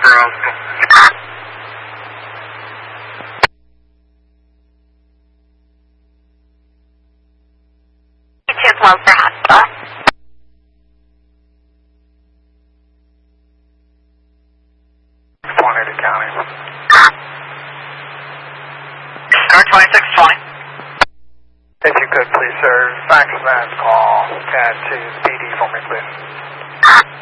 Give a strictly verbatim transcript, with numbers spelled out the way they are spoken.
girls. Two twelve for hospital. twenty to county. Car twenty-six twenty. If you could, please, sir, fax that call, C A D to B D for me, please.